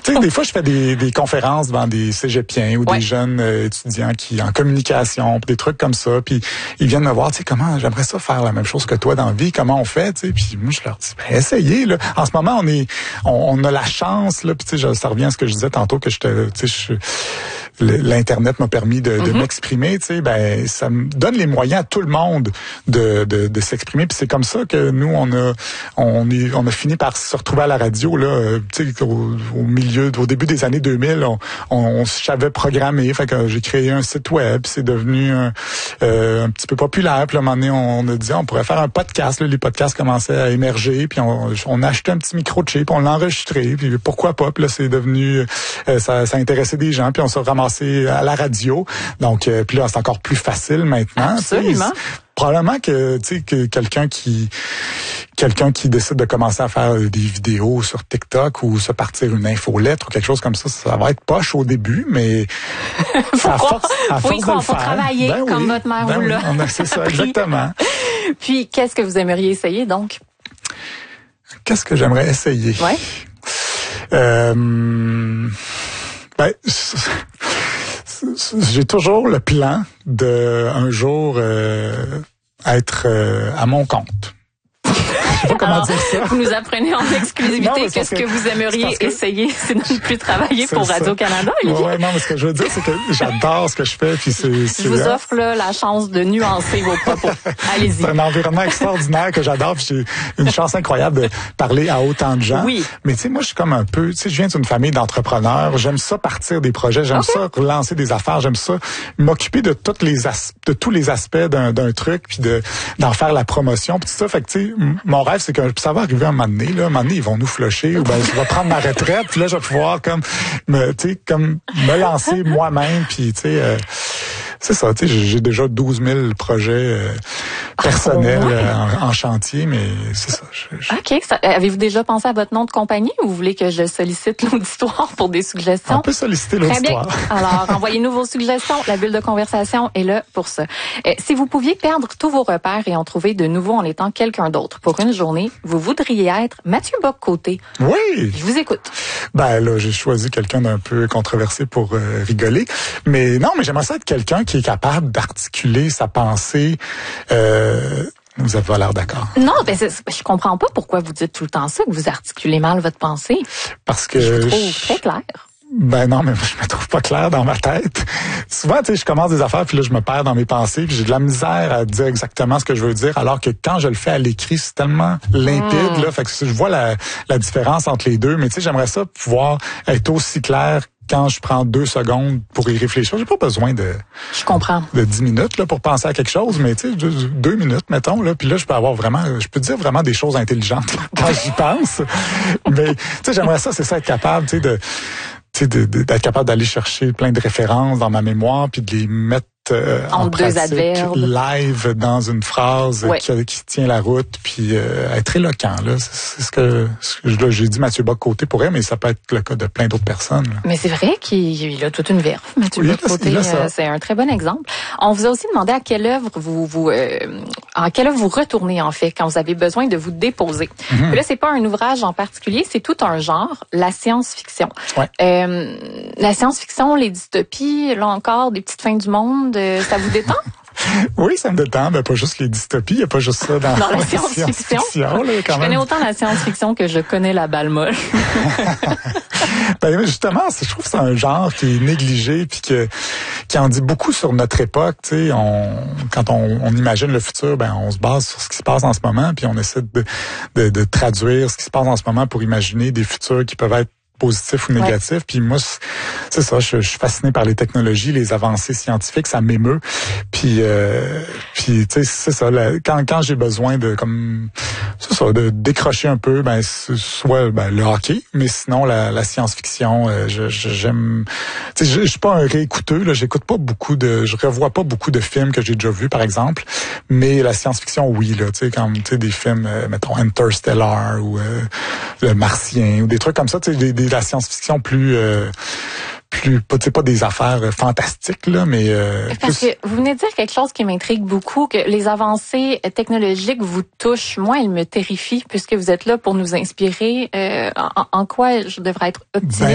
Tu sais, des fois, je fais des conférences devant des cégepiens ou des jeunes étudiants qui en communication, pis des trucs comme ça. Puis ils viennent me voir, tu sais, comment j'aimerais ça faire la même chose que toi dans la vie, comment on fait, tu sais. Puis moi, je leur dis, essayez, là. En ce moment, on a la chance, là. Puis tu sais, ça revient à ce que je disais tantôt, que l'Internet m'a permis de m'exprimer, tu sais, ben ça me donne les moyens à tout le monde de s'exprimer. Puis c'est comme ça que nous on a fini par se retrouver à la radio là, tu sais, au début des années 2000, on savait programmer, fait que j'ai créé un site web, puis c'est devenu un petit peu populaire. Puis à un moment donné, on a dit on pourrait faire un podcast, là, les podcasts commençaient à émerger, puis on a acheté un petit microchip, on l'a enregistré, puis pourquoi pas, puis là c'est devenu ça intéressait des gens, puis on s'est ramassé à la radio. Donc puis là c'est encore plus facile maintenant. Absolument. Probablement que tu sais que quelqu'un qui décide de commencer à faire des vidéos sur TikTok ou se partir une infolettre ou quelque chose comme ça va être poche au début, mais faut y croire, faut travailler comme votre mère vous l'a. C'est ça, exactement. Puis qu'est-ce que vous aimeriez essayer donc? Qu'est-ce que j'aimerais essayer? Ouais. J'ai toujours le plan de un jour être à mon compte. Je sais pas comment dire ça. Vous nous apprenez en exclusivité que ce que vous aimeriez essayer, c'est de ne plus travailler pour Radio-Canada. Ouais, non, mais ce que je veux dire, c'est que j'adore ce que je fais. Puis je vous offre là, la chance de nuancer vos propos. Allez-y. C'est un environnement extraordinaire que j'adore. Puis j'ai une chance incroyable de parler à autant de gens. Oui. Mais tu sais, moi, je suis comme un peu... Tu sais, je viens d'une famille d'entrepreneurs. J'aime ça partir des projets. J'aime ça relancer des affaires. J'aime ça m'occuper de tous les aspects d'un truc, puis d'en faire la promotion. Puis tout ça, fait que tu sais, mon rêve, c'est que ça va arriver un moment donné, là. Un moment donné, ils vont nous flusher, ou ben je vais prendre ma retraite, puis là, je vais pouvoir me lancer moi-même, puis tu sais, c'est ça, tu sais, j'ai déjà 12 000 projets personnels en chantier, mais c'est ça. OK. Avez-vous déjà pensé à votre nom de compagnie ou vous voulez que je sollicite l'auditoire pour des suggestions? On peut solliciter l'auditoire. Très bien. Alors, envoyez-nous vos suggestions. La bulle de conversation est là pour ça. Si vous pouviez perdre tous vos repères et en trouver de nouveaux en étant quelqu'un d'autre pour une journée, vous voudriez être Mathieu Bock-Côté. Oui. Je vous écoute. Ben là, j'ai choisi quelqu'un d'un peu controversé pour rigoler. Mais non, mais j'aimerais ça être quelqu'un qui est capable d'articuler sa pensée. Vous avez pas l'air d'accord. Non, ben je comprends pas pourquoi vous dites tout le temps ça, que vous articulez mal votre pensée. Parce que je vous trouve très clair. Ben non, mais je me trouve pas clair dans ma tête. Souvent, tu sais, je commence des affaires, puis là, je me perds dans mes pensées, puis j'ai de la misère à dire exactement ce que je veux dire, alors que quand je le fais à l'écrit, c'est tellement limpide, là, fait que je vois la différence entre les deux, mais tu sais, j'aimerais ça pouvoir être aussi clair quand je prends 2 secondes pour y réfléchir. J'ai pas besoin de... Je comprends. De 10 minutes, là, pour penser à quelque chose, mais tu sais, 2 minutes, mettons, là, puis là, je peux dire vraiment des choses intelligentes, là, quand j'y pense. Mais, tu sais, j'aimerais ça, c'est ça, être capable, tu sais, d'être capable d'aller chercher plein de références dans ma mémoire, puis de les mettre en pratique, live dans une phrase qui tient la route, puis être éloquent. Là, c'est ce que j'ai dit Mathieu Bock-Côté pour elle, mais ça peut être le cas de plein d'autres personnes. Là. Mais c'est vrai qu'il a toute une verve, Mathieu Bock-Côté. C'est un très bon exemple. On vous a aussi demandé à quelle œuvre en quelle œuvre vous retournez en fait quand vous avez besoin de vous déposer. Mm-hmm. Puis là, c'est pas un ouvrage en particulier, c'est tout un genre, la science-fiction. Ouais. La science-fiction, les dystopies, là encore, des petites fins du monde. Ça vous détend? Oui, ça me détend. Ben, pas juste les dystopies, il n'y a pas juste ça dans la science-fiction. Je connais autant la science-fiction que je connais la balle molle. Ben, justement, je trouve que c'est un genre qui est négligé puis qui en dit beaucoup sur notre époque. Tu sais, quand on imagine le futur, ben on se base sur ce qui se passe en ce moment, puis on essaie de traduire ce qui se passe en ce moment pour imaginer des futurs qui peuvent être positif ou négatif. Ouais. Puis moi, c'est ça, je suis fasciné par les technologies, les avancées scientifiques, ça m'émeut. Puis tu sais, c'est ça, quand j'ai besoin de de décrocher un peu, ben soit le hockey, mais sinon la science-fiction, j'aime. Tu sais, je suis pas un réécouteux, là, je revois pas beaucoup de films que j'ai déjà vus, par exemple, mais la science-fiction, oui, là, tu sais, comme des films, mettons Interstellar ou Le Martien ou des trucs comme ça, tu sais, de la science-fiction plus pas des affaires fantastiques là, mais parce que vous venez de dire quelque chose qui m'intrigue beaucoup, que les avancées technologiques vous touchent. Moi, elles me terrifient puisque vous êtes là pour nous inspirer. En quoi je devrais être optimiste?